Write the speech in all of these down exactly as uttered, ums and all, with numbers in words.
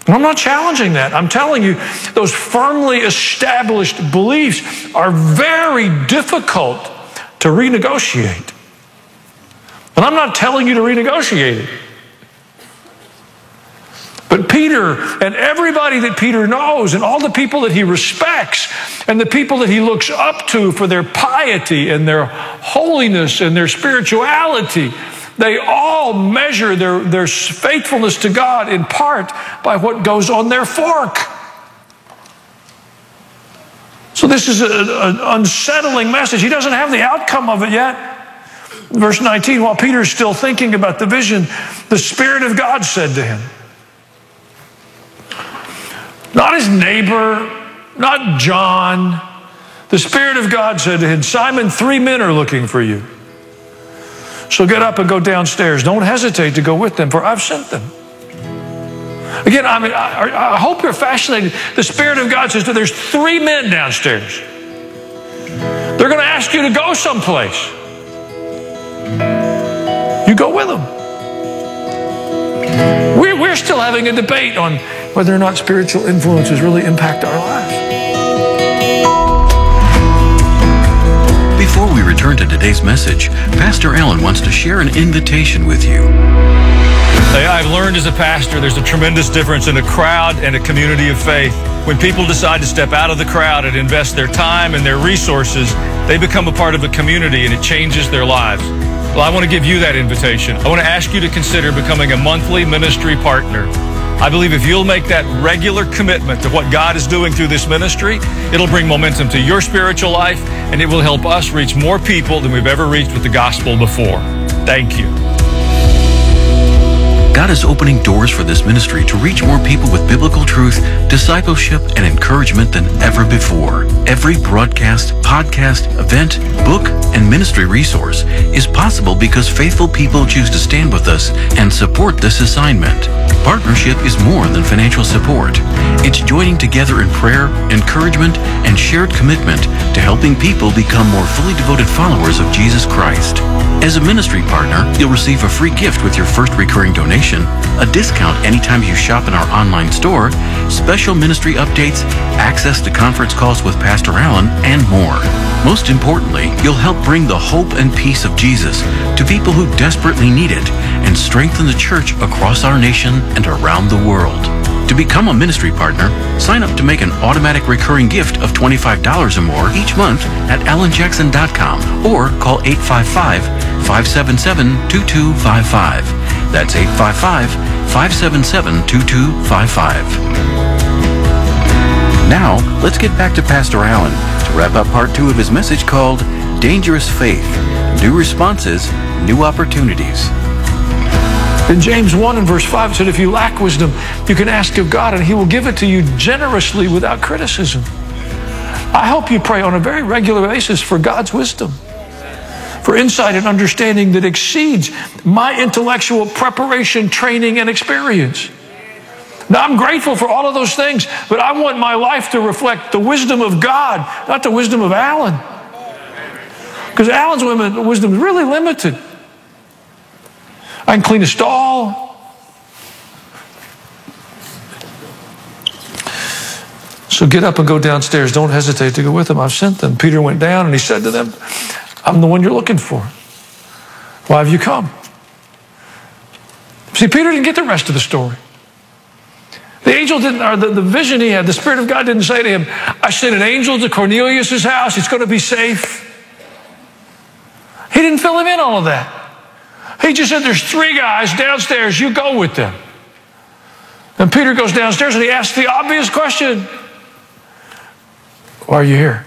And I'm not challenging that. I'm telling you, those firmly established beliefs are very difficult to renegotiate. And I'm not telling you to renegotiate it. But Peter and everybody that Peter knows and all the people that he respects and the people that he looks up to for their piety and their holiness and their spirituality, they all measure their, their faithfulness to God in part by what goes on their fork. So this is an unsettling message. He doesn't have the outcome of it yet. Verse nineteen, while Peter is still thinking about the vision, the Spirit of God said to him, not his neighbor, not John. The Spirit of God said to him, Simon, three men are looking for you. So get up and go downstairs. Don't hesitate to go with them, for I've sent them. Again, I mean, I, I hope you're fascinated. The Spirit of God says that there's three men downstairs. They're going to ask you to go someplace. You go with them. We're, we're still having a debate on whether or not spiritual influences really impact our lives. Before we return to today's message, Pastor Allen wants to share an invitation with you. I've learned as a pastor there's a tremendous difference in a crowd and a community of faith. When people decide to step out of the crowd and invest their time and their resources, they become a part of a community and it changes their lives. Well, I want to give you that invitation. I want to ask you to consider becoming a monthly ministry partner. I believe if you'll make that regular commitment to what God is doing through this ministry, it'll bring momentum to your spiritual life and it will help us reach more people than we've ever reached with the gospel before. Thank you. God is opening doors for this ministry to reach more people with biblical truth, discipleship, and encouragement than ever before. Every broadcast, podcast, event, book, and ministry resource is possible because faithful people choose to stand with us and support this assignment. Partnership is more than financial support. It's joining together in prayer, encouragement, and shared commitment to helping people become more fully devoted followers of Jesus Christ. As a ministry partner, you'll receive a free gift with your first recurring donation, a discount anytime you shop in our online store, special ministry updates, access to conference calls with Pastor Allen, and more. Most importantly, you'll help bring the hope and peace of Jesus to people who desperately need it and strengthen the church across our nation and around the world. To become a ministry partner, sign up to make an automatic recurring gift of twenty-five dollars or more each month at alan jackson dot com or call eight five five, five seven seven, two two five five. That's eight five five, five seven seven, two two five five. Now, let's get back to Pastor Allen to wrap up part two of his message called Dangerous Faith, New Responses, New Opportunities. In James one and verse five, it said, if you lack wisdom, you can ask of God and he will give it to you generously without criticism. I hope you pray on a very regular basis for God's wisdom, for insight and understanding that exceeds my intellectual preparation, training, and experience. Now, I'm grateful for all of those things, but I want my life to reflect the wisdom of God, not the wisdom of Alan. Because Alan's wisdom is really limited. I can clean a stall. So get up and go downstairs. Don't hesitate to go with them. I've sent them. Peter went down and he said to them, I'm the one you're looking for. Why have you come? See, Peter didn't get the rest of the story. The angel didn't, or the, the vision he had, the Spirit of God didn't say to him, I sent an angel to Cornelius' house. It's going to be safe. He didn't fill him in all of that. He just said, there's three guys downstairs. You go with them. And Peter goes downstairs and he asks the obvious question. Why are you here?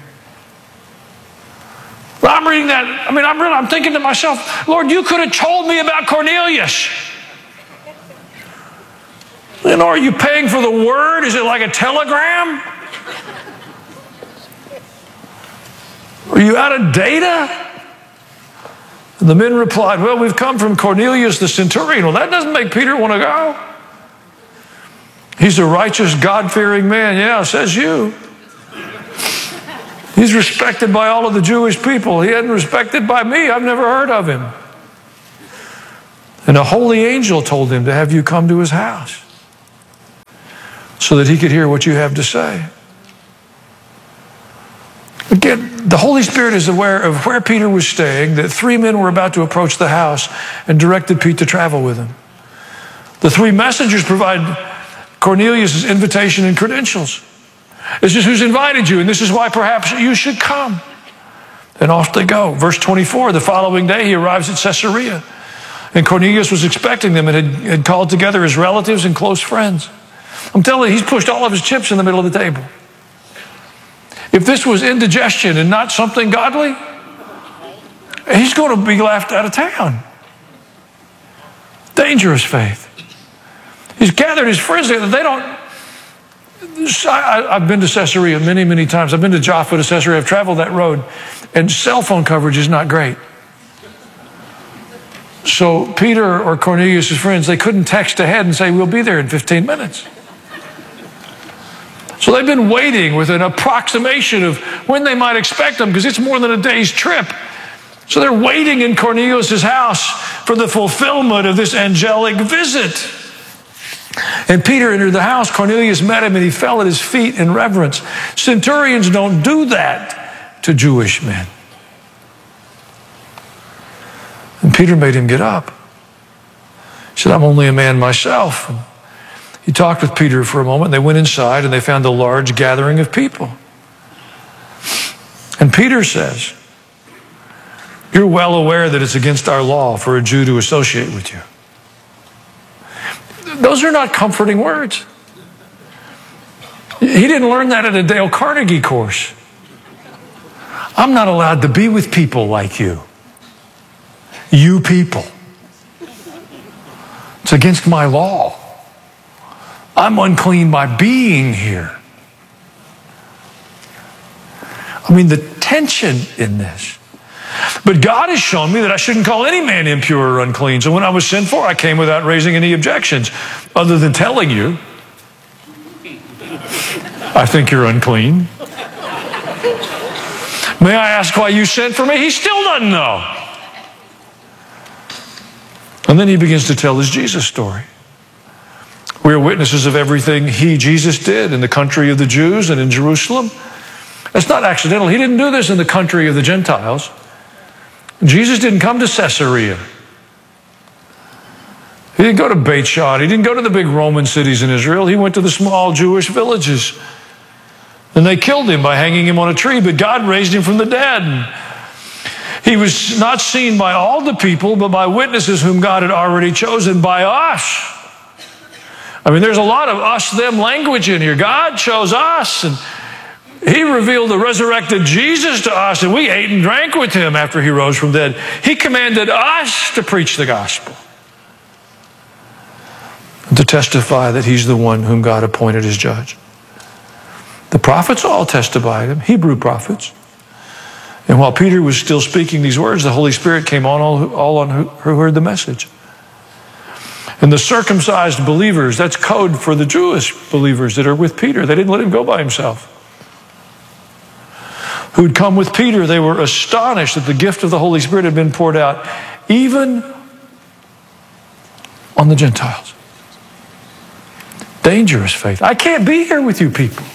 Well, I'm reading that. I mean, I'm, really, I'm thinking to myself, Lord, you could have told me about Cornelius. You know, are you paying for the word? Is it like a telegram? Are you out of data? And the men replied, well, we've come from Cornelius the centurion. Well, that doesn't make Peter want to go. He's a righteous, God-fearing man. Yeah, says you. He's respected by all of the Jewish people. He isn't respected by me. I've never heard of him. And a holy angel told him to have you come to his house. so that he could hear what you have to say. Again, the Holy Spirit is aware of where Peter was staying, that three men were about to approach the house, and directed Pete to travel with him. The three messengers provide Cornelius' invitation and credentials. This is who's invited you, and this is why perhaps you should come. And off they go. Verse twenty-four, the following day he arrives at Caesarea. And Cornelius was expecting them and had, had called together his relatives and close friends. I'm telling you, he's pushed all of his chips in the middle of the table. If this was indigestion and not something godly, he's going to be laughed out of town. Dangerous faith. He's gathered his friends together. They don't... I, I've been to Caesarea many, many times. I've been to Jaffa to Caesarea. I've traveled that road. And cell phone coverage is not great. So Peter or Cornelius' friends, they couldn't text ahead and say, we'll be there in fifteen minutes. So they've been waiting with an approximation of when they might expect them, because it's more than a day's trip. So they're waiting in Cornelius' house for the fulfillment of this angelic visit. And Peter entered the house. Cornelius met him, and he fell at his feet in reverence. Centurions don't do that to Jewish men. And Peter made him get up. He said, I'm only a man myself. And he talked with Peter for a moment. They went inside, and they found a large gathering of people. And Peter says, you're well aware that it's against our law for a Jew to associate with you. Those are not comforting words. He didn't learn that at a Dale Carnegie course. I'm not allowed to be with people like you. You people. It's against my law. I'm unclean by being here. I mean, the tension in this. But God has shown me that I shouldn't call any man impure or unclean. So when I was sent for, I came without raising any objections, other than telling you, I think you're unclean. May I ask why you sent for me? He still doesn't know. And then he begins to tell his Jesus story. We are witnesses of everything he, Jesus, did in the country of the Jews and in Jerusalem. That's not accidental. He didn't do this in the country of the Gentiles. Jesus didn't come to Caesarea. He didn't go to Beit Shad. He didn't go to the big Roman cities in Israel. He went to the small Jewish villages. And they killed him by hanging him on a tree, but God raised him from the dead. He was not seen by all the people, but by witnesses whom God had already chosen, by us. I mean, there's a lot of us-them language in here. God chose us, and he revealed the resurrected Jesus to us, and we ate and drank with him after he rose from the dead. He commanded us to preach the gospel, and to testify that he's the one whom God appointed as judge. The prophets all testified him, Hebrew prophets. And while Peter was still speaking these words, the Holy Spirit came on all, who, all on who, who heard the message. And the circumcised believers, that's code for the Jewish believers that are with Peter. They didn't let him go by himself. Who'd come with Peter, they were astonished that the gift of the Holy Spirit had been poured out even on the Gentiles. Dangerous faith. I can't be here with you people.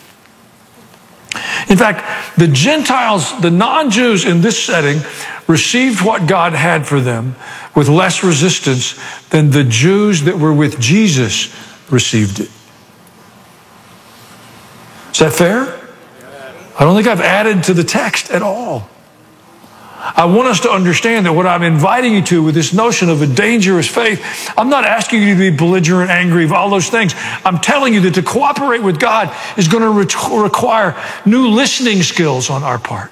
In fact, the Gentiles, the non-Jews in this setting, received what God had for them with less resistance than the Jews that were with Jesus received it. Is that fair? I don't think I've added to the text at all. I want us to understand that what I'm inviting you to with this notion of a dangerous faith, I'm not asking you to be belligerent, angry, all those things. I'm telling you that to cooperate with God is going to re- require new listening skills on our part.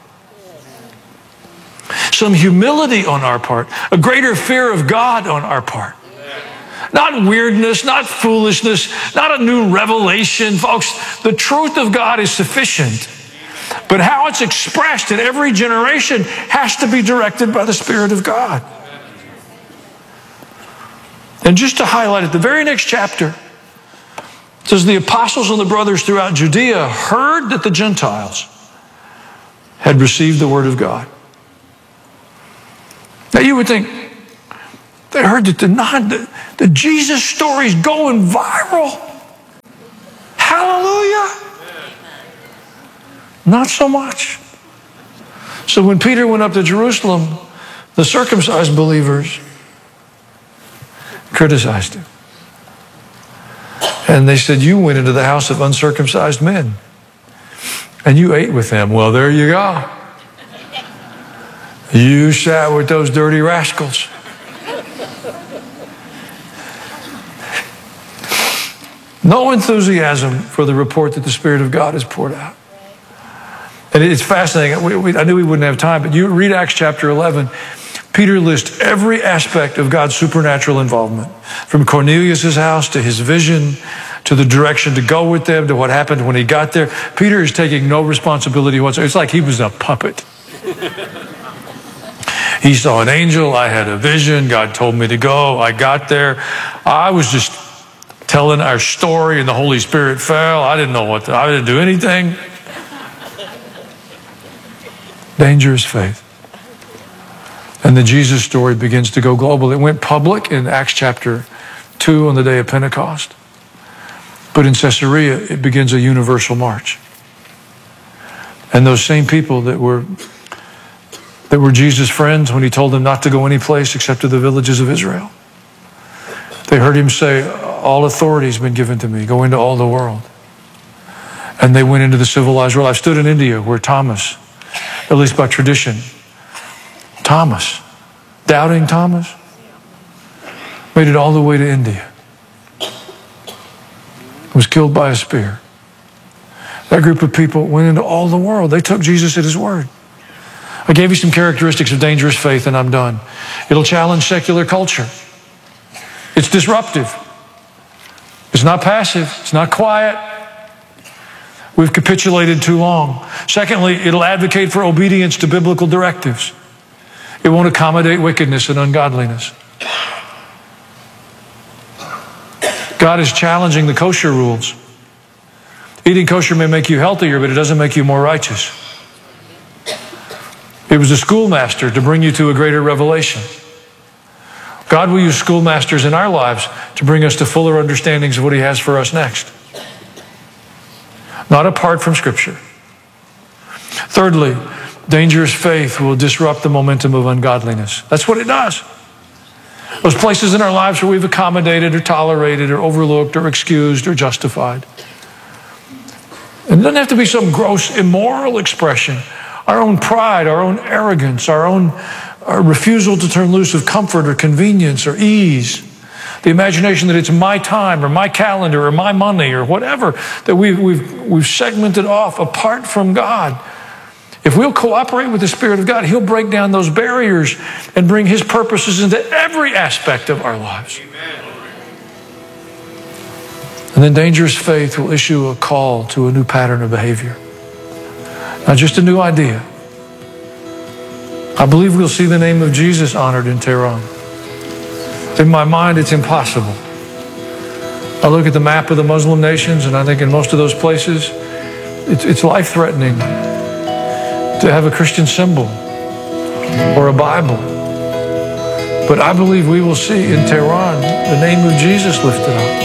Some humility on our part. A greater fear of God on our part. Not weirdness, not foolishness, not a new revelation. Folks, the truth of God is sufficient. But how it's expressed in every generation has to be directed by the Spirit of God. And just to highlight it, the very next chapter, it says the apostles and the brothers throughout Judea heard that the Gentiles had received the word of God. Now you would think, they heard that the, non, the, the Jesus story is going viral. Not so much. So when Peter went up to Jerusalem, the circumcised believers criticized him. And they said, you went into the house of uncircumcised men and you ate with them. Well, there you go. You sat with those dirty rascals. No enthusiasm for the report that the Spirit of God has poured out. And it's fascinating. We, we, I knew we wouldn't have time, but you read Acts chapter eleven. Peter lists every aspect of God's supernatural involvement, from Cornelius' house to his vision, to the direction to go with them, to what happened when he got there. Peter is taking no responsibility whatsoever. It's like he was a puppet. He saw an angel. I had a vision. God told me to go. I got there. I was just telling our story, and the Holy Spirit fell. I didn't know what to, I didn't do anything. Dangerous faith. And the Jesus story begins to go global. It went public in Acts chapter two on the day of Pentecost. But in Caesarea, it begins a universal march. And those same people that were that were Jesus' friends when he told them not to go any place except to the villages of Israel, they heard him say, all authority has been given to me. Go into all the world. And they went into the civilized world. I've stood in India where Thomas, at least by tradition, Thomas, doubting Thomas, made it all the way to India. Was killed by a spear. That group of people went into all the world. They took Jesus at his word. I gave you some characteristics of dangerous faith, and I'm done. It'll challenge secular culture. It's disruptive. It's not passive. It's not quiet. We've capitulated too long. Secondly, it'll advocate for obedience to biblical directives. It won't accommodate wickedness and ungodliness. God is challenging the kosher rules. Eating kosher may make you healthier, but it doesn't make you more righteous. It was a schoolmaster to bring you to a greater revelation. God will use schoolmasters in our lives to bring us to fuller understandings of what he has for us next. Not apart from Scripture. Thirdly, dangerous faith will disrupt the momentum of ungodliness. That's what it does. Those places in our lives where we've accommodated or tolerated or overlooked or excused or justified. And it doesn't have to be some gross immoral expression. Our own pride, our own arrogance, our own our refusal to turn loose of comfort or convenience or ease. The imagination that it's my time or my calendar or my money or whatever that we've, we've, we've segmented off apart from God. If we'll cooperate with the Spirit of God, he'll break down those barriers and bring his purposes into every aspect of our lives. Amen. And then dangerous faith will issue a call to a new pattern of behavior. Not just a new idea. I believe we'll see the name of Jesus honored in Tehran. In my mind, it's impossible. I look at the map of the Muslim nations, and I think in most of those places, it's, it's life-threatening to have a Christian symbol or a Bible. But I believe we will see in Tehran the name of Jesus lifted up.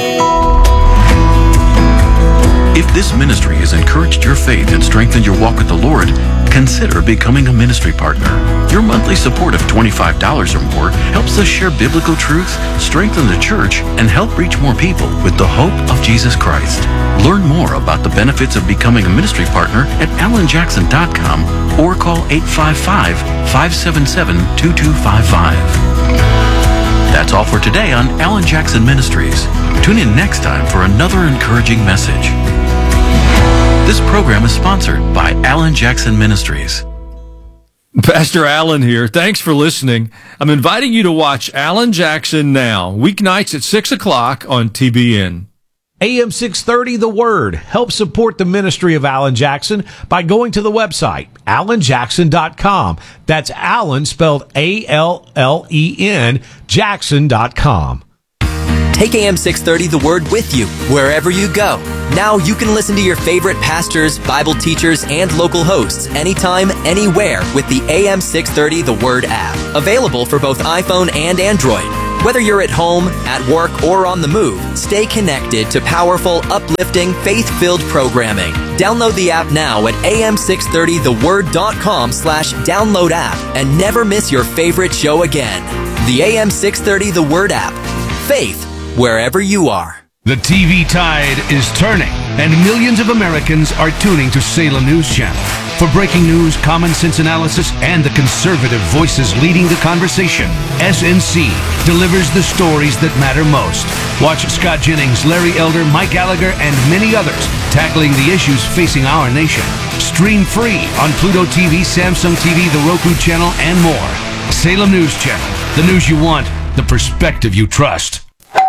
If this ministry has encouraged your faith and strengthened your walk with the Lord, consider becoming a ministry partner. Your monthly support of twenty-five dollars or more helps us share biblical truth, strengthen the church, and help reach more people with the hope of Jesus Christ. Learn more about the benefits of becoming a ministry partner at alan jackson dot com or call eight five five, five seven seven, two two five five. That's all for today on Alan Jackson Ministries. Tune in next time for another encouraging message. This program is sponsored by Alan Jackson Ministries. Pastor Alan here. Thanks for listening. I'm inviting you to watch Alan Jackson Now, weeknights at six o'clock on T B N. A M six thirty The Word. Help support the ministry of Alan Jackson by going to the website, alan jackson dot com. That's Alan spelled A L L E N, jackson dot com. Take A M six thirty The Word with you wherever you go. Now you can listen to your favorite pastors, Bible teachers, and local hosts anytime, anywhere with the A M six thirty The Word app. Available for both iPhone and Android. Whether you're at home, at work, or on the move, stay connected to powerful, uplifting, faith-filled programming. Download the app now at a m six thirty the word dot com slash download app and never miss your favorite show again. The A M six thirty The Word app. Faith wherever you are. The T V tide is turning, and millions of Americans are tuning to Salem News Channel. For breaking news, common sense analysis, and the conservative voices leading the conversation, S N C delivers the stories that matter most. Watch Scott Jennings, Larry Elder, Mike Gallagher, and many others tackling the issues facing our nation. Stream free on Pluto T V, Samsung T V, the Roku channel, and more. Salem News Channel. The news you want, the perspective you trust.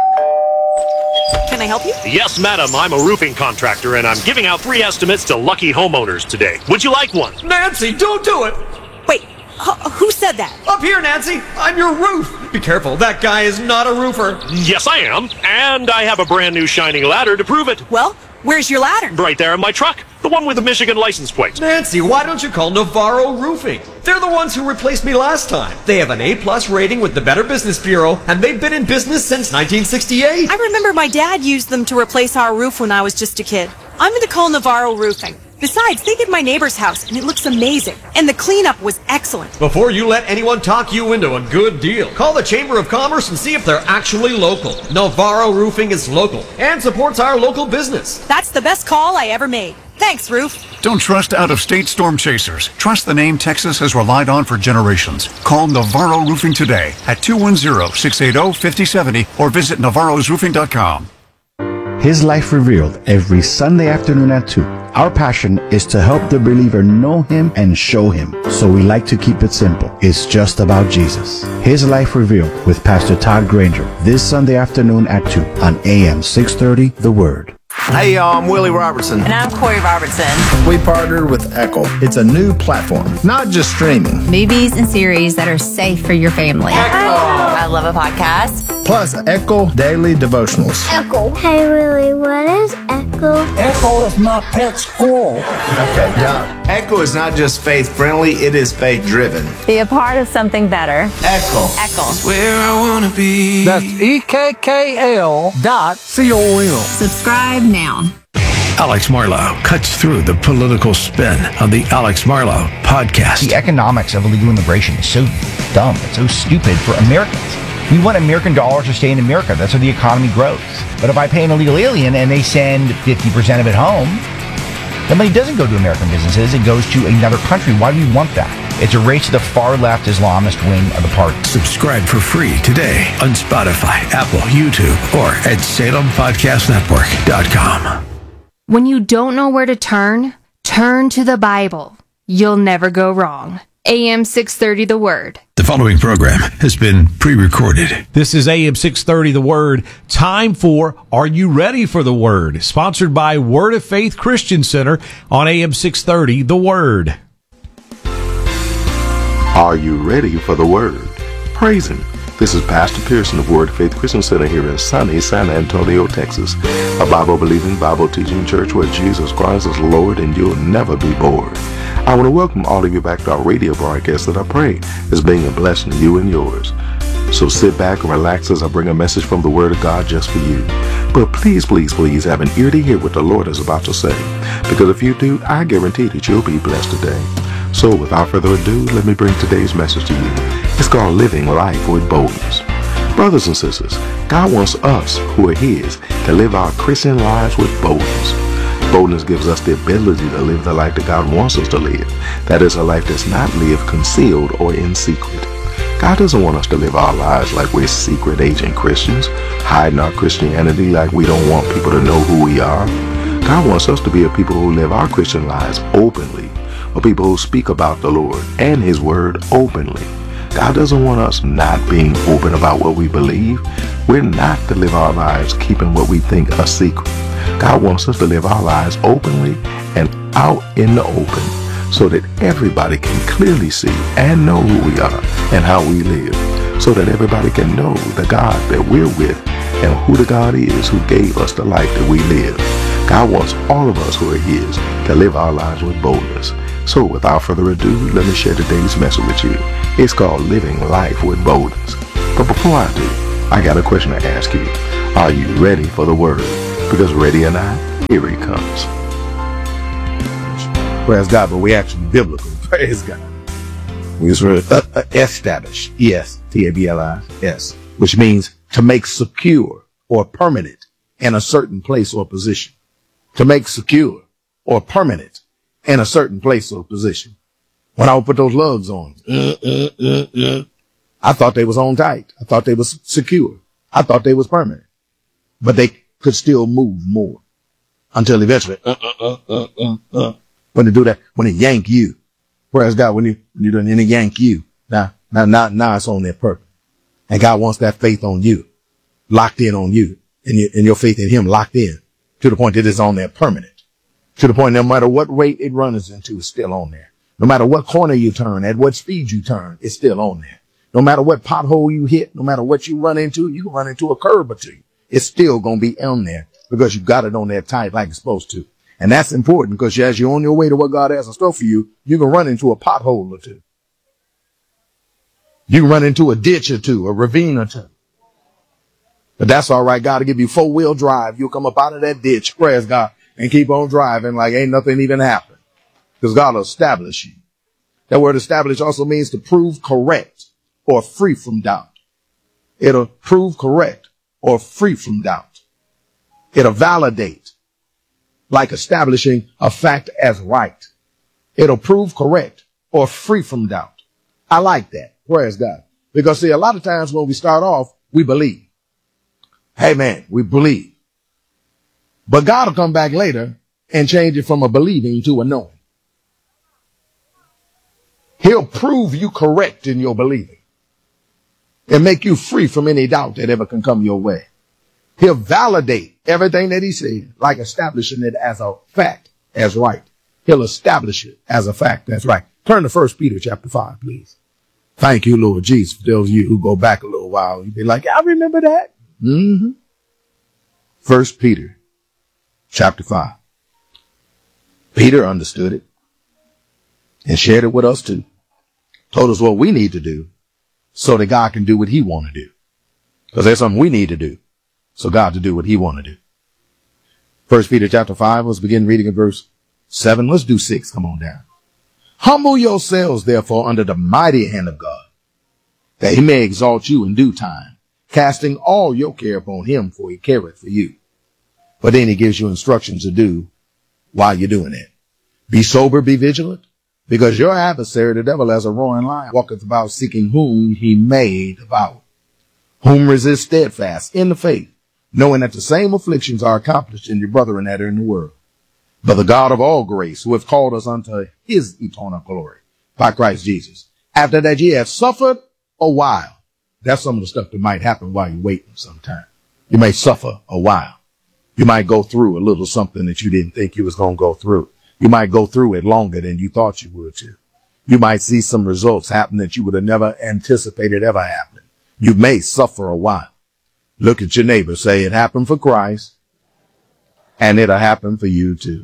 Can I help you? Yes, madam. I'm a roofing contractor, and I'm giving out free estimates to lucky homeowners today. Would you like one? Nancy, don't do it! Wait, h- who said that? Up here, Nancy! I'm your roof! Be careful, that guy is not a roofer. Yes, I am. And I have a brand new shining ladder to prove it. Well, where's your ladder? Right there in my truck. The one with the Michigan license plate. Nancy, why don't you call Navarro Roofing? They're the ones who replaced me last time. They have an A plus rating with the Better Business Bureau, and they've been in business since nineteen sixty-eight. I remember my dad used them to replace our roof when I was just a kid. I'm going to call Navarro Roofing. Besides, they did my neighbor's house, and it looks amazing. And the cleanup was excellent. Before you let anyone talk you into a good deal, call the Chamber of Commerce and see if they're actually local. Navarro Roofing is local and supports our local business. That's the best call I ever made. Thanks, Roof. Don't trust out-of-state storm chasers. Trust the name Texas has relied on for generations. Call Navarro Roofing today at two one zero, six eight zero, five zero seven zero or visit navarros roofing dot com. His Life Revealed every Sunday afternoon at two. Our passion is to help the believer know Him and show Him. So we like to keep it simple. It's just about Jesus. His Life Revealed with Pastor Todd Granger this Sunday afternoon at two on A M six thirty The Word. Hey y'all, I'm Willie Robertson. And I'm Corey Robertson. We partnered with Echo. It's a new platform, not just streaming. Movies and series that are safe for your family. Echo. I love a podcast. Plus, Echo Daily Devotionals. Echo. Hey Willie, what is Echo? Echo is my pet squirrel. Okay, yeah. Echo is not just faith-friendly, it is faith-driven. Be a part of something better. Echo. Echo. It's where I want to be. That's E K K L dot C O M. Subscribe now. Alex Marlow cuts through the political spin of the Alex Marlow podcast. The economics of illegal immigration is so dumb. It's so stupid for Americans. We want American dollars to stay in America. That's how the economy grows. But if I pay an illegal alien and they send fifty percent of it home, the money doesn't go to American businesses. It goes to another country. Why do we want that? It's a race to the far-left Islamist wing of the party. Subscribe for free today on Spotify, Apple, YouTube, or at salem podcast network dot com. When you don't know where to turn, turn to the Bible. You'll never go wrong. A M six thirty The Word. The following program has been pre-recorded. This is A M six thirty The Word. Time for Are You Ready for the Word? Sponsored by Word of Faith Christian Center on A M six thirty The Word. Are you ready for the Word? Praise Him. This is Pastor Pearson of Word of Faith Christian Center here in sunny San Antonio, Texas, a Bible-believing, Bible-teaching church where Jesus Christ is Lord and you'll never be bored. I want to welcome all of you back to our radio broadcast that I pray is being a blessing to you and yours. So sit back and relax as I bring a message from the Word of God just for you. But please, please, please have an ear to hear what the Lord is about to say, because if you do, I guarantee that you'll be blessed today. So without further ado, let me bring today's message to you. It's called Living Life with Boldness. Brothers and sisters, God wants us who are His to live our Christian lives with boldness. Boldness gives us the ability to live the life that God wants us to live. That is a life that's not lived concealed or in secret. God doesn't want us to live our lives like we're secret agent Christians, hiding our Christianity like we don't want people to know who we are. God wants us to be a people who live our Christian lives openly, a people who speak about the Lord and His Word openly. God doesn't want us not being open about what we believe. We're not to live our lives keeping what we think a secret. God wants us to live our lives openly and out in the open so that everybody can clearly see and know who we are and how we live, so that everybody can know the God that we're with and who the God is who gave us the life that we live. God wants all of us who are His to live our lives with boldness. So without further ado, let me share today's message with you. It's called Living Life with Boldness. But before I do, I got a question to ask you. Are you ready for the Word? Because ready or not, here it comes. Praise God, but we actually biblical. Praise God. We just read uh, uh, establish. E S T A B L I S, which means to make secure or permanent in a certain place or position. To make secure or permanent in a certain place or position. When I would put those lugs on, uh, uh, uh, uh, I thought they was on tight. I thought they was secure. I thought they was permanent. But they could still move more until eventually, uh, uh, uh, uh, uh, uh. When they do that, when they yank you, praise God, when you, when you do it, and they yank you, now, now, now, now it's on their purpose. And God wants that faith on you, locked in on you, and, you, and your faith in him locked in to the point that it's on there permanent. To the point no matter what rate it runs into, it's still on there. No matter what corner you turn, at what speed you turn, it's still on there. No matter what pothole you hit, no matter what you run into, you can run into a curb or two. It's still going to be on there because you got it on there tight like it's supposed to. And that's important because as you're on your way to what God has in store for you, you can run into a pothole or two. You can run into a ditch or two, a ravine or two. But that's all right. God will give you four wheel drive. You'll come up out of that ditch, praise God, and keep on driving like ain't nothing even happened. Because God will establish you. That word establish also means to prove correct or free from doubt. It'll prove correct or free from doubt. It'll validate, like establishing a fact as right. It'll prove correct or free from doubt. I like that. Praise God. Because see, a lot of times when we start off, we believe. Hey man, we believe. But God will come back later and change it from a believing to a knowing. He'll prove you correct in your believing and make you free from any doubt that ever can come your way. He'll validate everything that he said, like establishing it as a fact, as right. He'll establish it as a fact, that's right. Turn to First Peter chapter five, please. Thank you, Lord Jesus. For those of you who go back a little while, you'll be like, I remember that. Mm-hmm. First Peter chapter five. Peter understood it and shared it with us too. Told us what we need to do so that God can do what he want to do. Because there's something we need to do so God to do what he want to do. First Peter chapter five, let's begin reading at verse seven. Let's do six. Come on down. Humble yourselves, therefore, under the mighty hand of God, that he may exalt you in due time, casting all your care upon him, for he careth for you. But then he gives you instructions to do while you're doing it. Be sober, be vigilant, because your adversary, the devil, as a roaring lion, walketh about seeking whom he may devour. Whom resist steadfast in the faith, knowing that the same afflictions are accomplished in your brethren that are in the world. But the God of all grace, who hath called us unto his eternal glory by Christ Jesus, after that ye have suffered a while. That's some of the stuff that might happen while you're waiting sometime. You may suffer a while. You might go through a little something that you didn't think you was going to go through. You might go through it longer than you thought you would too. You might see some results happen that you would have never anticipated ever happening. You may suffer a while. Look at your neighbor. Say, it happened for Christ, and it'll happen for you too.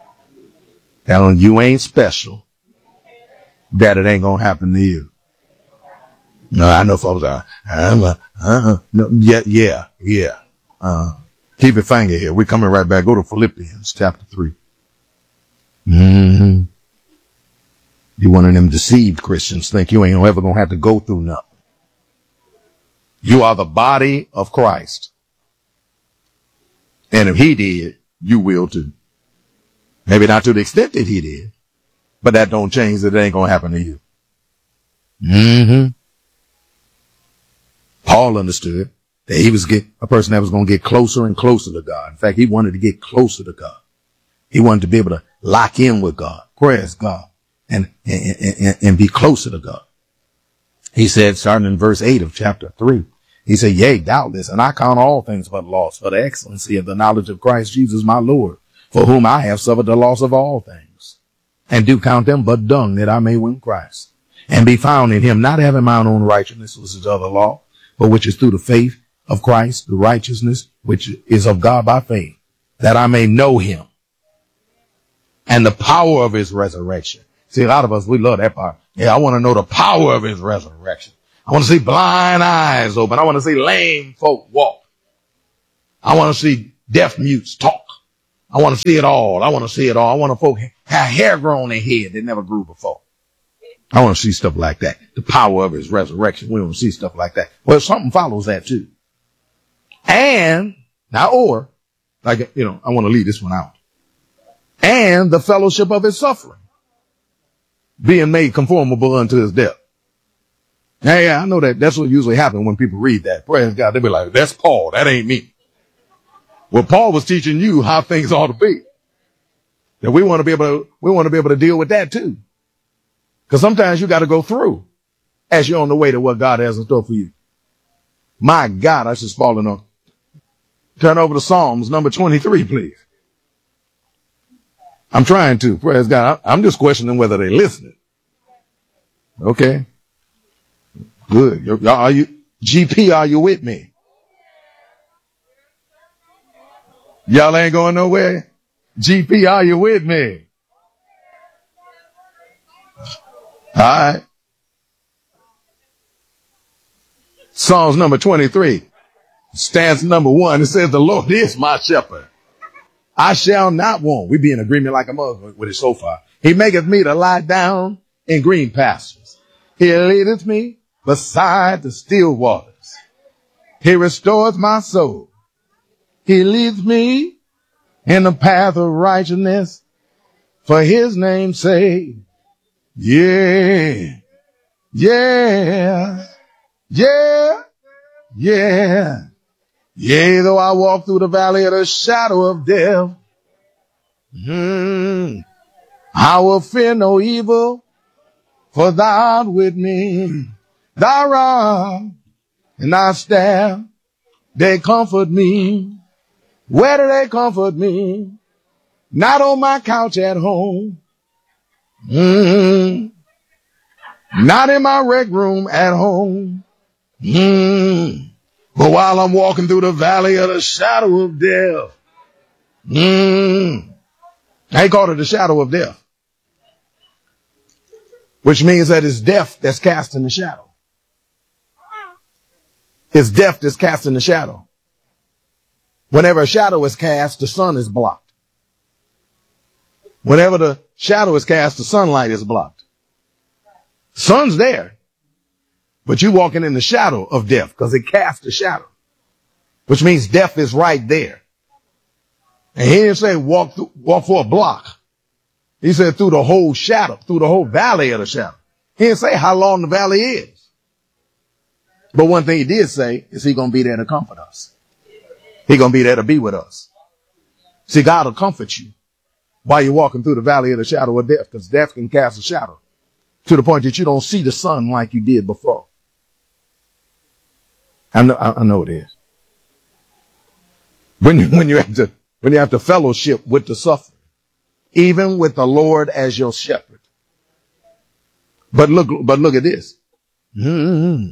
Tell them you ain't special, that it ain't going to happen to you. No, I know folks are, I'm a, uh, no, yeah, yeah, yeah. Uh, keep your finger here. We're coming right back. Go to Philippians chapter three. Mm-hmm. You one of them deceived Christians think you ain't ever going to have to go through nothing. You are the body of Christ. And if he did, you will too. Maybe not to the extent that he did, but that don't change that it ain't going to happen to you. Mm-hmm. Paul understood that he was get, a person that was going to get closer and closer to God. In fact, he wanted to get closer to God. He wanted to be able to lock in with God, praise God, and, and, and, and be closer to God. He said, starting in verse eight of chapter three, he said, yea, doubtless, and I count all things but loss for the excellency of the knowledge of Christ Jesus my Lord, for whom I have suffered the loss of all things, and do count them but dung, that I may win Christ, and be found in him, not having mine own righteousness, which is of the law, but which is through the faith of Christ, the righteousness which is of God by faith, that I may know him, and the power of his resurrection. See, a lot of us, we love that part. Yeah, I want to know the power of his resurrection. I want to see blind eyes open. I want to see lame folk walk. I want to see deaf mutes talk. I want to see it all. I want to see it all. I want to folk have hair grown on their head that never grew before. I want to see stuff like that. The power of his resurrection. We want to see stuff like that. Well, something follows that too. And, now or, like, you know, I want to leave this one out. And the fellowship of his suffering, being made conformable unto his death. Yeah, yeah, I know that. That's what usually happens when people read that. Praise God. They'll be like, that's Paul. That ain't me. Well, Paul was teaching you how things ought to be. That we want to be able to, we want to be able to deal with that too. Because sometimes you got to go through as you're on the way to what God has in store for you. My God, I just fallen off. Turn over to Psalms number twenty-three, please. I'm trying to. Praise God. I'm just questioning whether they're listening. Okay. Good. Y'all, are you, G P, are you with me? Y'all ain't going nowhere? G P, are you with me? All right. Psalms number twenty-three. Stanza number one. It says, the Lord is my shepherd. I shall not want. We be in agreement like a mother with it so far. He maketh me to lie down in green pastures. He leadeth me beside the still waters. He restores my soul. He leads me in the path of righteousness for his name's sake. Yeah, yeah, yeah, yeah. Yea, though I walk through the valley of the shadow of death, mm, I will fear no evil, for thou art with me. Thy rod and thy staff, they comfort me. Where do they comfort me? Not on my couch at home. Mm, not in my rec room at home. Mm, but while I'm walking through the valley of the shadow of death, mm, they call it the shadow of death, which means that it's death that's cast in the shadow. It's death that's cast in the shadow. Whenever a shadow is cast, the sun is blocked. Whenever the shadow is cast, the sunlight is blocked. Sun's there, but you're walking in the shadow of death because it casts a shadow, which means death is right there. And he didn't say walk through, walk for a block. He said through the whole shadow, through the whole valley of the shadow. He didn't say how long the valley is. But one thing he did say is he going to be there to comfort us. He going to be there to be with us. See, God will comfort you while you're walking through the valley of the shadow of death, because death can cast a shadow to the point that you don't see the sun like you did before. I know, I know it is. When you, when you have to, when you have to fellowship with the suffering, even with the Lord as your shepherd. But look, but look at this. Mm-hmm.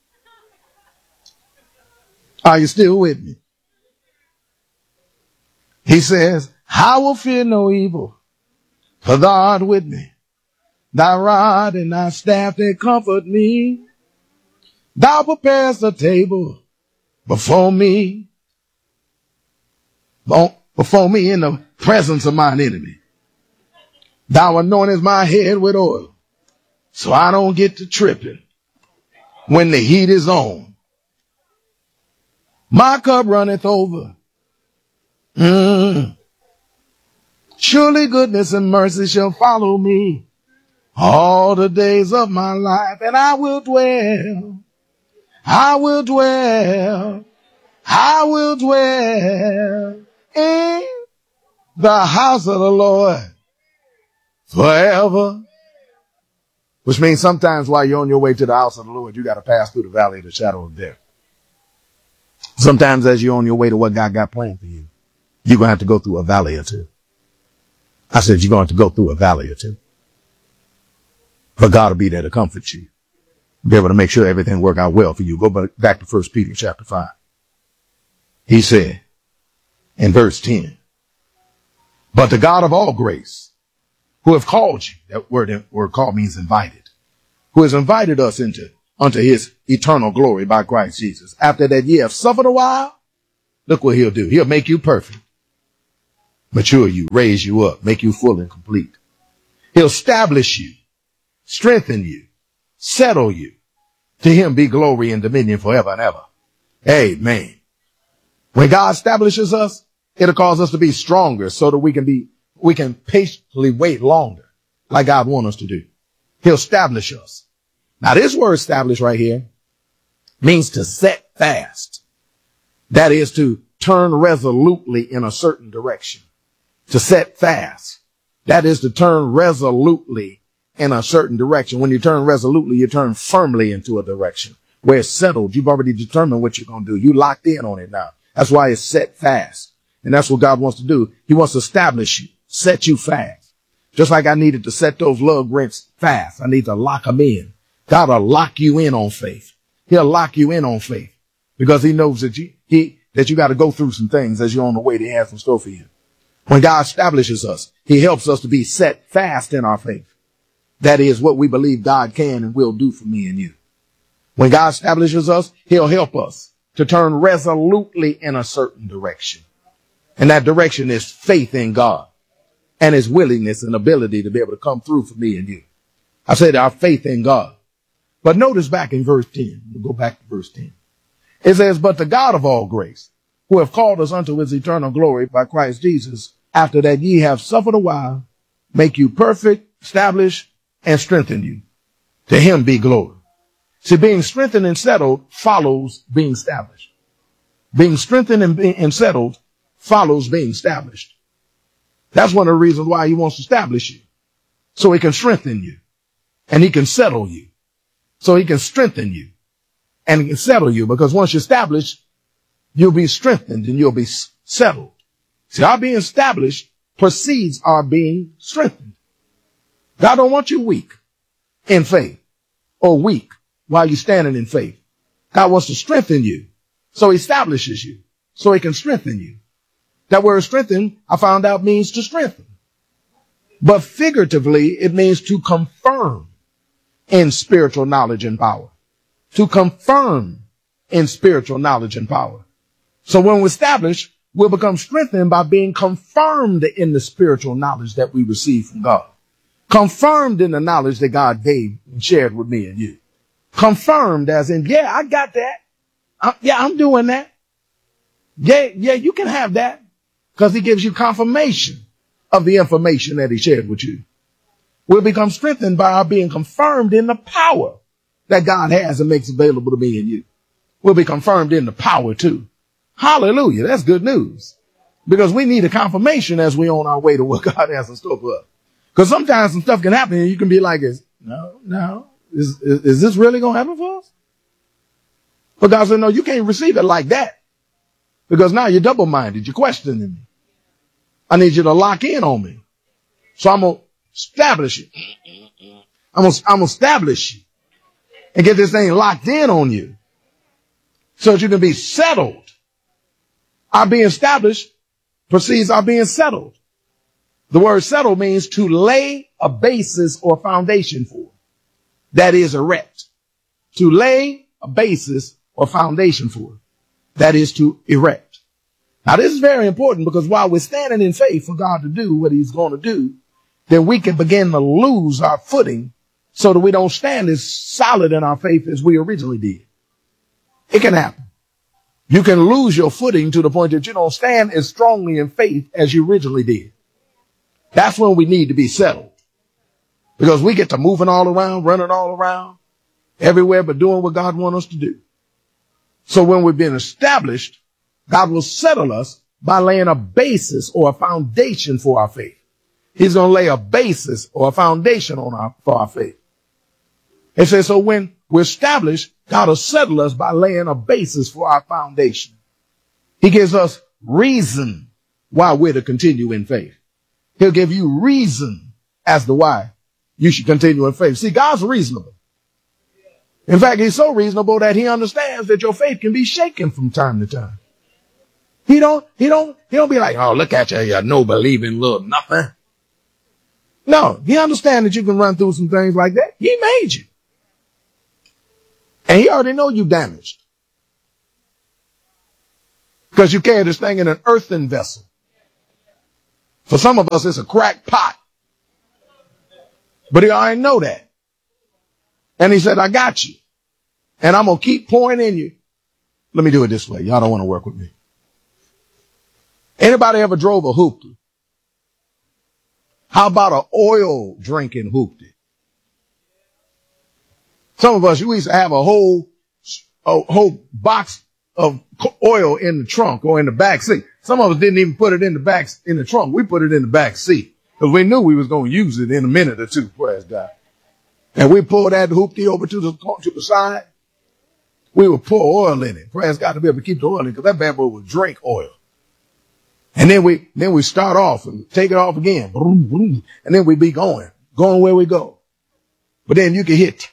Are you still with me? He says, I will fear no evil, for thou art with me. Thy rod and thy staff, they comfort me. Thou preparest a table before me, before me in the presence of mine enemy. Thou anointest my head with oil, so I don't get to tripping when the heat is on. My cup runneth over. Mm. Surely goodness and mercy shall follow me all the days of my life, and I will dwell, I will dwell, I will dwell in the house of the Lord forever. Which means sometimes while you're on your way to the house of the Lord, you got to pass through the valley of the shadow of death. Sometimes as you're on your way to what God got planned for you, you're going to have to go through a valley or two. I said you're going to go through a valley or two. For God to be there to comfort you. Be able to make sure everything work out well for you. Go back to First Peter chapter five. He said in verse ten, but the God of all grace, who have called you, that word, word called means invited, who has invited us into unto his eternal glory by Christ Jesus. After that ye have suffered a while, look what he'll do. He'll make you perfect, mature you, raise you up, make you full and complete. He'll establish you, strengthen you, settle you. To him be glory and dominion forever and ever. Amen. When God establishes us, it'll cause us to be stronger so that we can be, we can patiently wait longer like God wants us to do. He'll establish us. Now this word establish right here means to set fast. That is to turn resolutely in a certain direction. To set fast. That is to turn resolutely in a certain direction. When you turn resolutely, you turn firmly into a direction where it's settled. You've already determined what you're going to do. You locked in on it now. That's why it's set fast. And that's what God wants to do. He wants to establish you, set you fast. Just like I needed to set those lug rents fast. I need to lock them in. God will lock you in on faith. He'll lock you in on faith because he knows that you, he, that you got to go through some things as you're on the way that he has in store for you. When God establishes us, he helps us to be set fast in our faith. That is what we believe God can and will do for me and you. When God establishes us, he'll help us to turn resolutely in a certain direction. And that direction is faith in God and his willingness and ability to be able to come through for me and you. I said our faith in God. But notice back in verse ten, we'll go back to verse ten. It says, but the God of all grace, who have called us unto his eternal glory by Christ Jesus, after that ye have suffered a while, make you perfect, establish, and strengthen you. To him be glory. See, being strengthened and settled follows being established. Being strengthened and, being, and settled follows being established. That's one of the reasons why he wants to establish you. So he can strengthen you. And he can settle you. So he can strengthen you. And he can settle you. Because once you're established, you'll be strengthened and you'll be settled. See, our being established precedes our being strengthened. God don't want you weak in faith or weak while you're standing in faith. God wants to strengthen you. So he establishes you so he can strengthen you. That word strengthen, I found out, means to strengthen. But figuratively, it means to confirm in spiritual knowledge and power. To confirm in spiritual knowledge and power. So when we're established, we'll become strengthened by being confirmed in the spiritual knowledge that we receive from God. Confirmed in the knowledge that God gave and shared with me and you. Confirmed as in, yeah, I got that. I, yeah, I'm doing that. Yeah, yeah, you can have that. Because he gives you confirmation of the information that he shared with you. We'll become strengthened by our being confirmed in the power that God has and makes available to me and you. We'll be confirmed in the power too. Hallelujah. That's good news. Because we need a confirmation as we're on our way to what God has in store for us. Because sometimes some stuff can happen and you can be like, no, no, is, is, is this really going to happen for us? But God said, no, you can't receive it like that. Because now you're double-minded. You're questioning me. I need you to lock in on me. So I'm going to establish it. I'm going to, I'm going to establish you and get this thing locked in on you so that you can be settled. Our being established precedes our being settled. The word settle means to lay a basis or foundation for. That is erect. To lay a basis or foundation for. That is to erect. Now this is very important because while we're standing in faith for God to do what he's going to do, then we can begin to lose our footing so that we don't stand as solid in our faith as we originally did. It can happen. You can lose your footing to the point that you don't stand as strongly in faith as you originally did. That's when we need to be settled. Because we get to moving all around, running all around, everywhere but doing what God wants us to do. So when we've been established, God will settle us by laying a basis or a foundation for our faith. He's going to lay a basis or a foundation on our, for our faith. It says, so when we're established, God will settle us by laying a basis for our foundation. He gives us reason why we're to continue in faith. He'll give you reason as to why you should continue in faith. See, God's reasonable. In fact, he's so reasonable that he understands that your faith can be shaken from time to time. He don't, he don't, he don't be like, oh, look at you, you no believing little nothing. No, he understands that you can run through some things like that. He made you. And he already know you damaged. Because you carry this thing in an earthen vessel. For some of us, it's a crack pot. But he already know that. And he said, I got you. And I'm going to keep pouring in you. Let me do it this way. Y'all don't want to work with me. Anybody ever drove a hoopty? How about an oil drinking hoopty? Some of us, we used to have a whole, a whole box of oil in the trunk or in the back seat. Some of us didn't even put it in the back, in the trunk. We put it in the back seat because we knew we was going to use it in a minute or two. Praise God. And we pulled that hoopty over to the, to the side. We would pour oil in it. Praise God, to be able to keep the oil in because that bad boy would drink oil. And then we, then we start off and take it off again. And then we be going, going where we go. But then you can hit.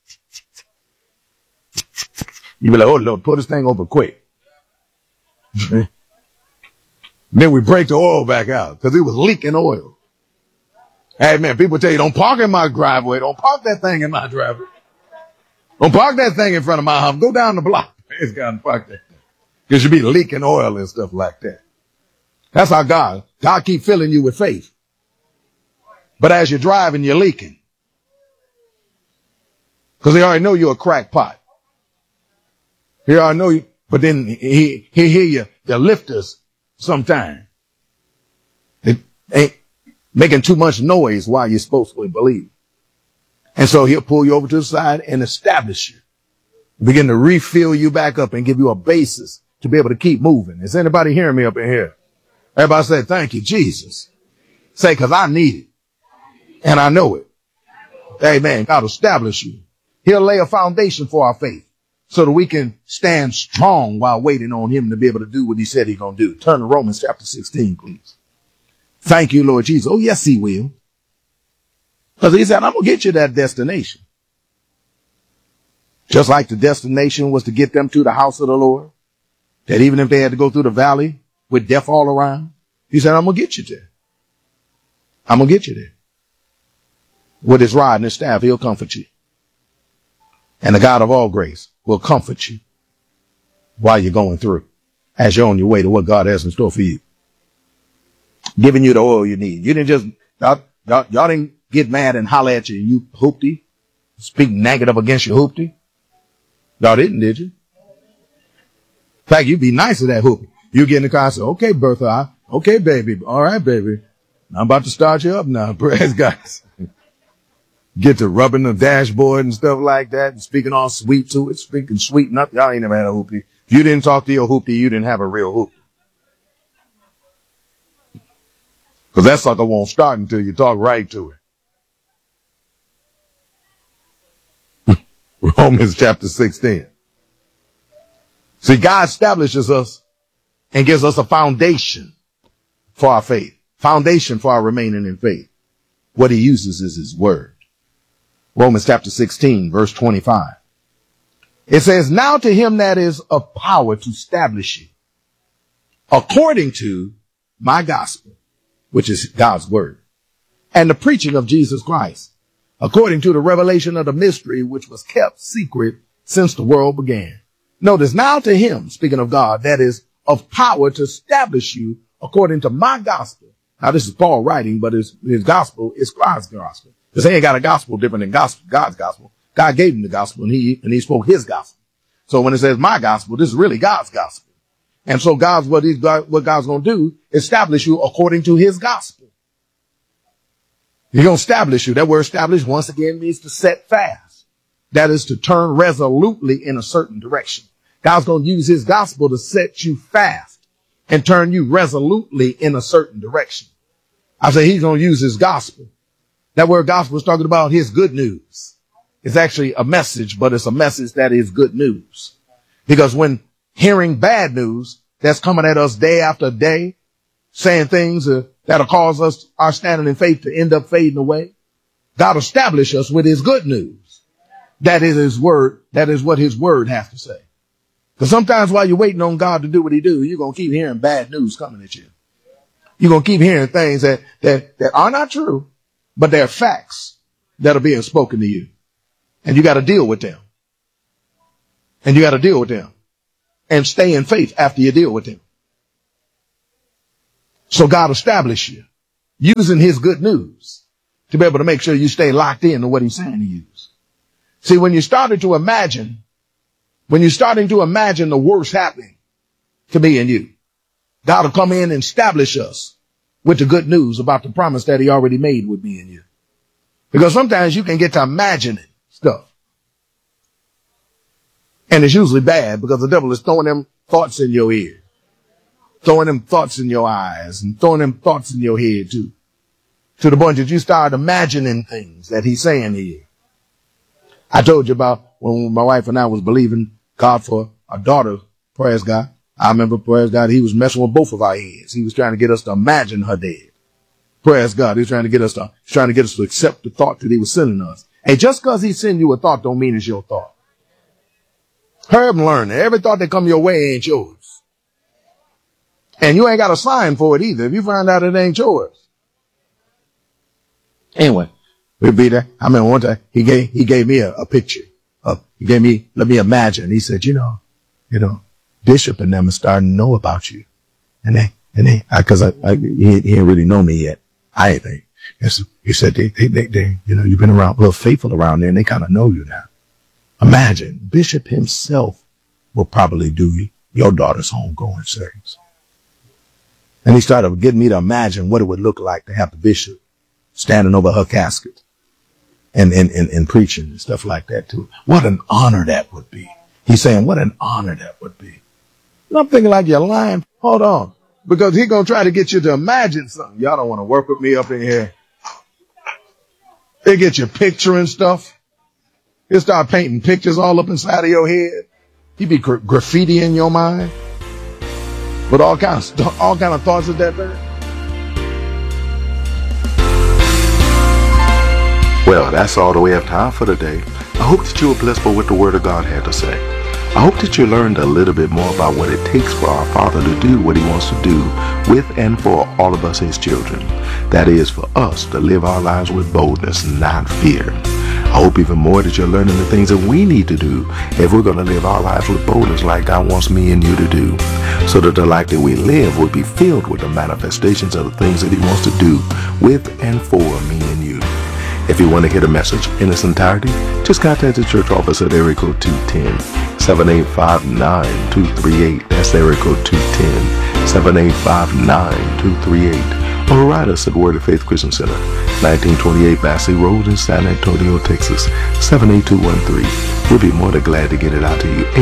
You be like, oh Lord, put this thing over quick. Then we break the oil back out because it was leaking oil. Hey man, people tell you, don't park in my driveway. Don't park that thing in my driveway. Don't park that thing in front of my house. Go down the block. Praise God and park that thing. Because you be leaking oil and stuff like that. That's how God, God keep filling you with faith. But as you're driving, you're leaking. Because he already know you're a crackpot. He already know you, but then he, he hear you, the lifters sometime. It ain't making too much noise while you're supposed to believe. And so he'll pull you over to the side and establish you. Begin to refill you back up and give you a basis to be able to keep moving. Is anybody hearing me up in here? Everybody say, thank you, Jesus. Say, cause I need it. And I know it. Amen. God will establish you. He'll lay a foundation for our faith so that we can stand strong while waiting on him to be able to do what he said he's going to do. Turn to Romans chapter sixteen, please. Thank you, Lord Jesus. Oh, yes, he will. Because he said, I'm going to get you that destination. Just like the destination was to get them to the house of the Lord. That even if they had to go through the valley with death all around, he said, I'm going to get you there. I'm going to get you there. With his rod and his staff, he'll comfort you. And the God of all grace will comfort you while you're going through, as you're on your way to what God has in store for you. Giving you the oil you need. You didn't just, y'all, y'all, y'all didn't get mad and holler at you, you hoopty, speak negative against your hoopty. Y'all didn't, did you? In fact, you'd be nice to that hoopty. You get in the car and say, okay, Bertha, okay, baby. All right, baby. I'm about to start you up now. Praise God. Get to rubbing the dashboard and stuff like that and speaking all sweet to it, speaking sweet. Nothing. Y'all ain't never had a hoopty. If you didn't talk to your hoopty, you didn't have a real hoopty. Because that sucker won't start until you talk right to it. Romans chapter sixteen. See, God establishes us and gives us a foundation for our faith. Foundation for our remaining in faith. What he uses is his word. Romans chapter sixteen, verse twenty-five. It says, now to him that is of power to establish you, according to my gospel, which is God's word, and the preaching of Jesus Christ, according to the revelation of the mystery which was kept secret since the world began. Notice, now to him, speaking of God, that is of power to establish you according to my gospel. Now, this is Paul writing, but his, his gospel is God's gospel. Because he ain't got a gospel different than gospel, God's gospel. God gave him the gospel and he, and he spoke his gospel. So when it says my gospel, this is really God's gospel. And so God's, what he's got, what God's going to do, establish you according to his gospel. He's going to establish you. That word establish once again means to set fast. That is to turn resolutely in a certain direction. God's going to use his gospel to set you fast and turn you resolutely in a certain direction. I say he's going to use his gospel. That word gospel is talking about his good news. It's actually a message, but it's a message that is good news. Because when hearing bad news that's coming at us day after day, saying things uh, that'll cause us, our standing in faith, to end up fading away, God established us with his good news. That is his word. That is what his word has to say. Because sometimes while you're waiting on God to do what he do, you're going to keep hearing bad news coming at you. You're going to keep hearing things that, that, that are not true, but they're facts that are being spoken to you. And you got to deal with them. And you got to deal with them. And stay in faith after you deal with them. So God established you. using his good news to be able to make sure you stay locked in to what he's saying to use. See, when you started to imagine, when you're starting to imagine the worst happening to me and you, God will come in and establish us with the good news about the promise that he already made with me and you. Because sometimes you can get to imagining stuff. And it's usually bad because the devil is throwing them thoughts in your ear, throwing them thoughts in your eyes, and throwing them thoughts in your head too. To the point that you start imagining things that he's saying to you. I told you about when my wife and I was believing God for our daughter, praise God. I remember, praise God, he was messing with both of our heads. He was trying to get us to imagine her dead. Praise God. He was trying to get us to, trying to get us to accept the thought that he was sending us. And just because he's sending you a thought don't mean it's your thought. Herb learned that every thought that come your way ain't yours. And you ain't got a sign for it either if you find out it ain't yours. Anyway, we'll be there. I mean, one time he gave, he gave me a, a picture of, he gave me, let me imagine. He said, you know, you know, Bishop and them are starting to know about you. And they, and they, I, cause I, I he, he didn't really know me yet. I ain't think. He said, they, they, they, they, you know, you've been around, a little faithful around there and they kind of know you now. Imagine Bishop himself will probably do your daughter's homegoing service. And he started getting me to imagine what it would look like to have the bishop standing over her casket and, and, and, and preaching and stuff like that too. What an honor that would be. He's saying, what an honor that would be. And I'm thinking like, you're lying. Hold on. Because he's going to try to get you to imagine something. Y'all don't want to work with me up in here. They get you picturing stuff. He'll start painting pictures all up inside of your head. He be gra- graffiti in your mind. With all kinds of, st- all kind of thoughts of that there. Well, that's all that we have time for today. I hope that you were blessed by what the Word of God had to say. I hope that you learned a little bit more about what it takes for our Father to do what he wants to do with and for all of us, his children. That is, for us to live our lives with boldness, not fear. I hope even more that you're learning the things that we need to do if we're going to live our lives with boldness like God wants me and you to do, so that the life that we live will be filled with the manifestations of the things that he wants to do with and for me and you. If you want to hear the message in its entirety, just contact the church office at area code two one zero, seven eight five nine, two three eight. That's area code two one zero, seven eight five nine, two three eight. Or write us at Word of Faith Christian Center, nineteen twenty-eight Bassey Road in San Antonio, Texas, seven eight two one three. We'll be more than glad to get it out to you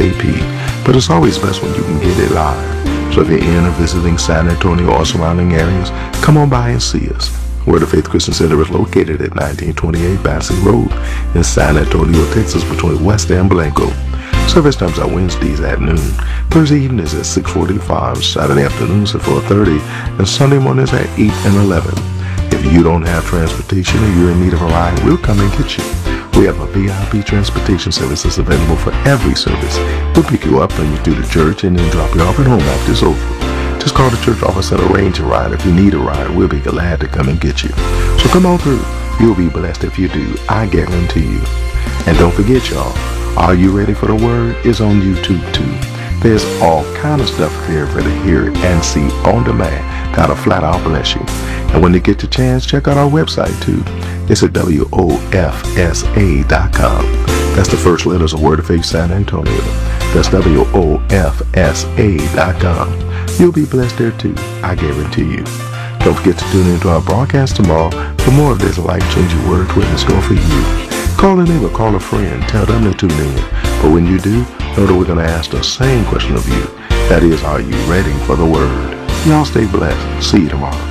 ASAP. But it's always best when you can get it live. So if you're in or visiting San Antonio or surrounding areas, come on by and see us. Word of Faith Christian Center is located at nineteen twenty-eight Bassey Road in San Antonio, Texas, between West and Blanco. Service times are Wednesdays at noon, Thursday evenings at six forty-five, Saturday afternoons at four thirty, and Sunday mornings at eight and eleven. If you don't have transportation or you're in need of a ride, we'll come and get you. We have a V I P transportation services available for every service. We'll pick you up, bring you through the church, and then drop you off at home after it's over. Just call the church office and arrange a ride. If you need a ride, we'll be glad to come and get you. So come on through. You'll be blessed if you do. I guarantee you. And don't forget, y'all, Are You Ready for the Word is on YouTube too. There's all kind of stuff there for to hear and see on demand. Gotta flat out bless you. And when you get the chance, check out our website too. It's at W O F S A dot com. That's the first letters of Word of Faith San Antonio. That's W O F S A dot com. You'll be blessed there too, I guarantee you. Don't forget to tune into our broadcast tomorrow for more of this life-changing word in store for you. Call a neighbor, call a friend, tell them to tune in. But when you do, know that we're going to ask the same question of you. That is, are you ready for the word? Y'all stay blessed. See you tomorrow.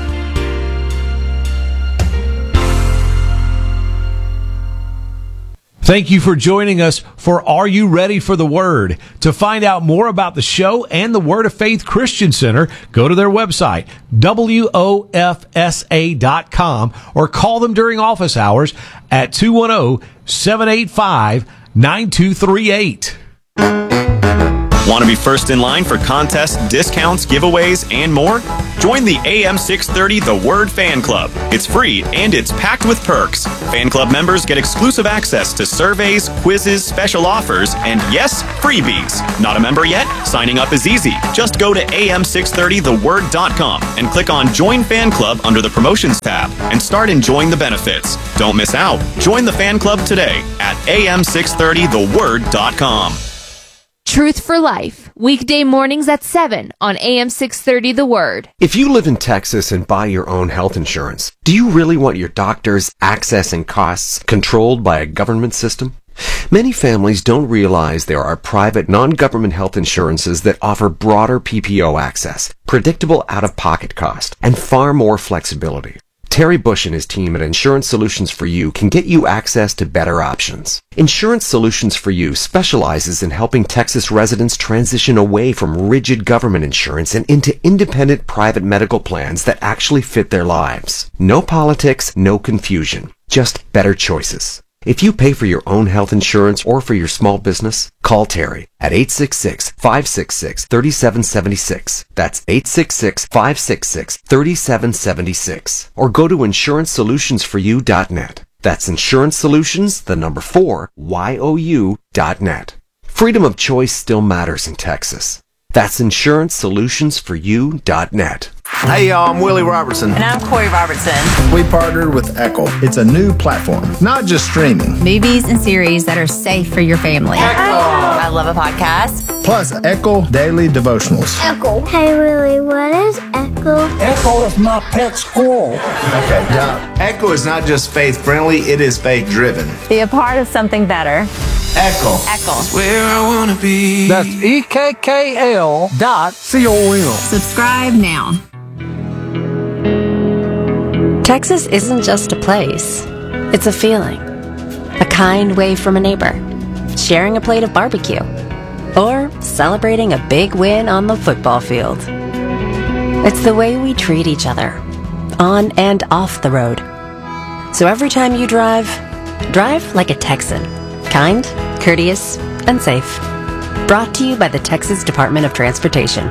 Thank you for joining us for Are You Ready for the Word? To find out more about the show and the Word of Faith Christian Center, go to their website, W O F S A dot com, or call them during office hours at two one zero, seven eight five, nine two three eight. Want to be first in line for contests, discounts, giveaways, and more? Join the A M six thirty The Word Fan Club. It's free and it's packed with perks. Fan club members get exclusive access to surveys, quizzes, special offers, and yes, freebies. Not a member yet? Signing up is easy. Just go to A M six thirty the word dot com and click on Join Fan Club under the Promotions tab and start enjoying the benefits. Don't miss out. Join the fan club today at A M six thirty the word dot com. Truth for Life, weekday mornings at seven on A M six thirty The Word. If you live in Texas and buy your own health insurance, do you really want your doctor's access and costs controlled by a government system? Many families don't realize there are private non-government health insurances that offer broader P P O access, predictable out-of-pocket cost, and far more flexibility. Terry Bush and his team at Insurance Solutions for You can get you access to better options. Insurance Solutions for You specializes in helping Texas residents transition away from rigid government insurance and into independent private medical plans that actually fit their lives. No politics, no confusion, just better choices. If you pay for your own health insurance or for your small business, call Terry at eight six six, five six six, three seven seven six. That's eight six six, five six six, three seven seven six. Or go to insurance solutions for you dot net. That's Insurance Solutions, the number four, Y O U dot net. Freedom of choice still matters in Texas. That's insurance solutions for you dot net. Hey y'all, I'm Willie Robertson. And I'm Corey Robertson. We partnered with Echo. It's a new platform, not just streaming. Movies and series that are safe for your family. Echo. I love a podcast. Plus Echo Daily Devotionals. Echo. Hey Willie, what is Echo? Echo is my pet squirrel. Okay, yeah. Echo is not just faith friendly, it is faith driven. Be a part of something better. Echo. Echo. Where I want to be. That's E K K L dot C O M. Subscribe now. Texas isn't just a place, it's a feeling. A kind wave from a neighbor, sharing a plate of barbecue, or celebrating a big win on the football field. It's the way we treat each other, on and off the road. So every time you drive, drive like a Texan. Kind, courteous, and safe. Brought to you by the Texas Department of Transportation.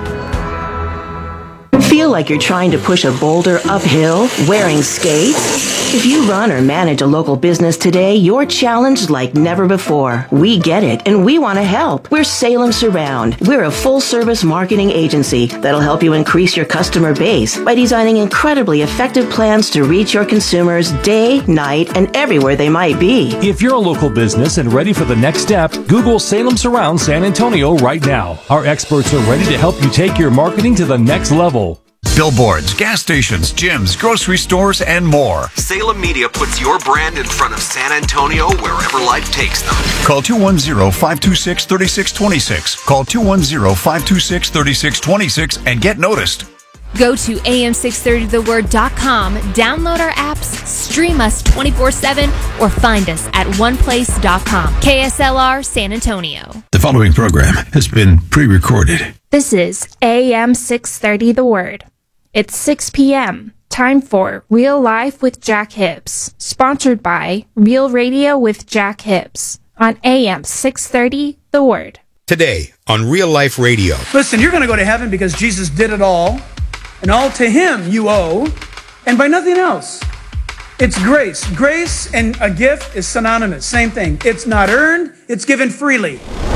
Feel like you're trying to push a boulder uphill wearing skates? If you run or manage a local business today, you're challenged like never before. We get it, and we want to help. We're Salem Surround. We're a full-service marketing agency that'll help you increase your customer base by designing incredibly effective plans to reach your consumers day, night, and everywhere they might be. If you're a local business and ready for the next step, Google Salem Surround San Antonio right now. Our experts are ready to help you take your marketing to the next level. Billboards, gas stations, gyms, grocery stores, and more. Salem Media puts your brand in front of San Antonio wherever life takes them. Call two one zero, five two six, three six two six. Call two one zero, five two six, three six two six and get noticed. Go to A M six thirty the word dot com, download our apps, stream us twenty-four seven, or find us at one place dot com. K S L R San Antonio. The following program has been pre-recorded. This is A M six thirty The Word. It's six p.m. Time for Real Life with Jack Hibbs, sponsored by Real Radio with Jack Hibbs on A M six thirty The Word. Today on Real Life Radio. Listen, you're going to go to heaven because Jesus did it all, and all to him you owe, and by nothing else. It's grace. Grace and a gift is synonymous. Same thing. It's not earned, it's given freely.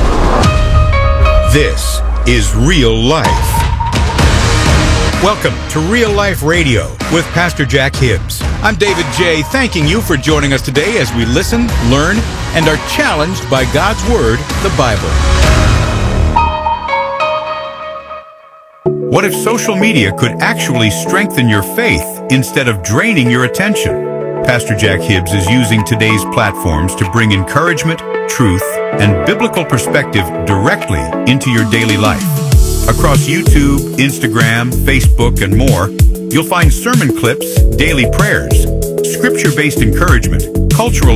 This is Real Life. Welcome to Real Life Radio with Pastor Jack Hibbs. I'm David J., thanking you for joining us today as we listen, learn, and are challenged by God's Word, the Bible. What if social media could actually strengthen your faith instead of draining your attention? Pastor Jack Hibbs is using today's platforms to bring encouragement, truth, and biblical perspective directly into your daily life. Across YouTube, Instagram, Facebook, and more, you'll find sermon clips, daily prayers, scripture-based encouragement, cultural